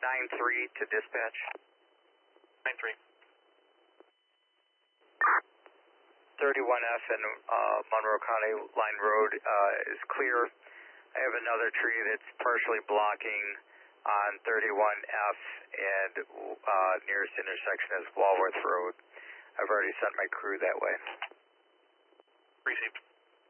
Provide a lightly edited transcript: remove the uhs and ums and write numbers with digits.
9-3 to dispatch. 9-3. 31F and Monroe County Line Road is clear. I have another tree that's partially blocking on 31F and nearest intersection is Walworth Road. I've already sent my crew that way. Received.